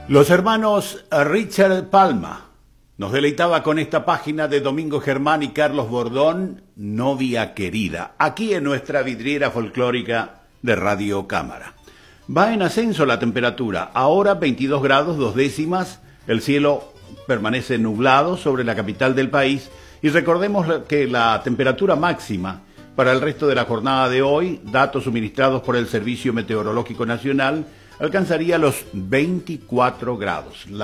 Los hermanos Richard Palma nos deleitaba con esta página de Domingo Germán y Carlos Bordón, Novia Querida, aquí en nuestra vidriera folclórica de Radio Cámara. Va en ascenso la temperatura, ahora 22 grados 2 décimas, el cielo permanece nublado sobre la capital del país y recordemos que la temperatura máxima para el resto de la jornada de hoy, datos suministrados por el Servicio Meteorológico Nacional, alcanzaría los 24 grados.